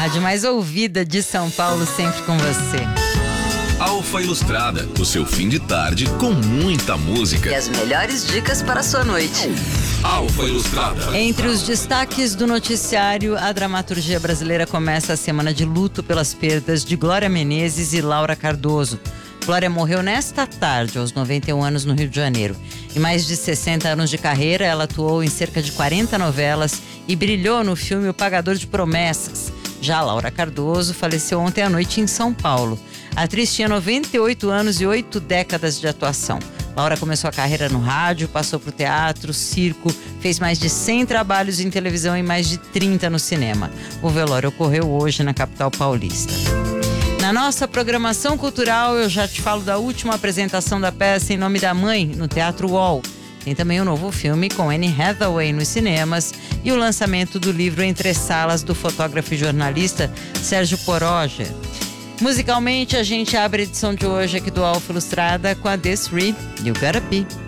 rádio mais ouvida de São Paulo, sempre com você. Alfa Ilustrada, o seu fim de tarde com muita música. E as melhores dicas para a sua noite. Alfa Ilustrada. Entre os destaques do noticiário, a dramaturgia brasileira começa a semana de luto pelas perdas de Glória Menezes e Laura Cardoso. Glória morreu nesta tarde, aos 91 anos, no Rio de Janeiro. Em mais de 60 anos de carreira, ela atuou em cerca de 40 novelas e brilhou no filme O Pagador de Promessas. Já Laura Cardoso faleceu ontem à noite em São Paulo. A atriz tinha 98 anos e 8 décadas de atuação. Laura começou a carreira no rádio, passou por teatro, circo, fez mais de 100 trabalhos em televisão e mais de 30 no cinema. O velório ocorreu hoje na capital paulista. Na nossa programação cultural, eu já te falo da última apresentação da peça Em Nome da Mãe, no Teatro UOL. Tem também um novo filme com Anne Hathaway nos cinemas e o lançamento do livro Entre Salas, do fotógrafo e jornalista Sérgio Poroger. Musicalmente, a gente abre a edição de hoje aqui do Alfa Ilustrada com a The Three, You Gotta Be.